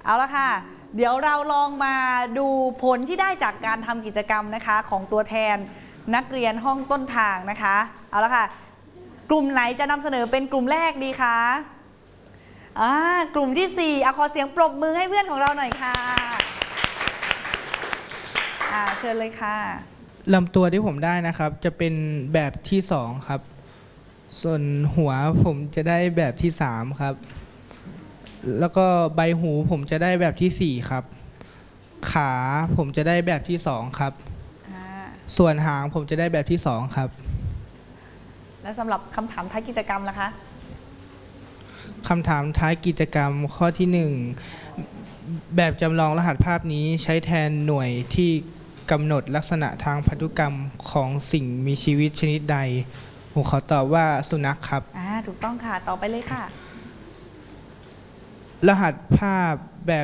เอาละค่ะเดี๋ยวเราลองมาดูผลที่ได้จากการทำกิจกรรมนะคะของตัวแทนนักเรียนห้องต้นทางนะคะเอาละค่ะกลุ่มไหนจะนำเสนอเป็นกลุ่มแรกดีคะกลุ่มที่4ขอเสียงปรบมือให้เพื่อนของเราหน่อยค่ะเชิญเลยค่ะลำตัวที่ผมได้นะครับจะเป็นแบบที่2ครับส่วนหัวผมจะได้แบบที่3ครับแล้วก็ใบหูผมจะได้แบบที่4ครับขาผมจะได้แบบที่2ครับส่วนหางผมจะได้แบบที่2ครับแล้วสำหรับคำถามท้ายกิจกรรมล่ะคะคำถามท้ายกิจกรรมข้อที่1แบบจำลองรหัสภาพนี้ใช้แทนหน่วยที่กำหนดลักษณะทางพันธุกรรมของสิ่งมีชีวิตชนิดใดผมขอตอบว่าสุนัขครับถูกต้องค่ะต่อไปเลยค่ะรหัสภาพแบบ